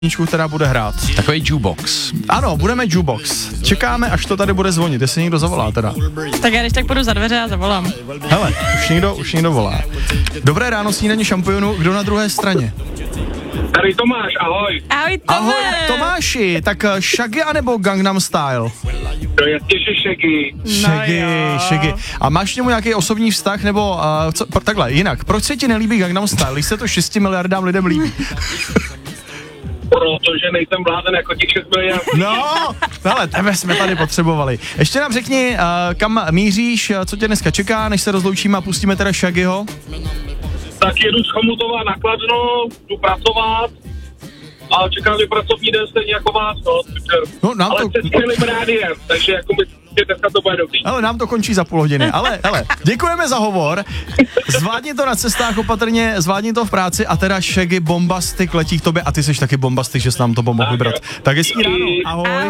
která bude hrát. Takový jukebox. Ano, budeme jukebox. Čekáme, až to tady bude zvonit, jestli někdo zavolá teda. Tak já když tak půjdu za dveře a zavolám. Hele, už někdo volá. Dobré ráno, snídaně šampionu, kdo na druhé straně? Tady Tomáš, ahoj. Ahoj, Tome. Ahoj, Tomáši, tak Shaggy anebo Gangnam Style? To je těže Shaggy. Shaggy. A máš k němu nějaký osobní vztah, nebo takhle, jinak, proč se ti nelíbí Gangnam Style, když se to 6 miliardám lidem líbí? Protože nejsem blázen jako těch 6 miliard. No, hele, tebe jsme tady potřebovali. Ještě nám řekni, kam míříš, co tě dneska čeká, než se rozloučíme a pustíme teda Shaggyho? Tak jedu z Chomutova na Kladno, jdu pracovat a čekám mě pracovní den stejně jako vás, no. Ale se skvělým rádiem, takže jako dneska to bude dobrý. Ale nám to končí za půl hodiny, ale děkujeme za hovor, zvládni to na cestách opatrně, zvládni to v práci a teda Shaggy Bombastic letí k tobě a ty seš taky Bombastic, že jsi nám to pomohl vybrat. Tak hezký ráno, ahoj.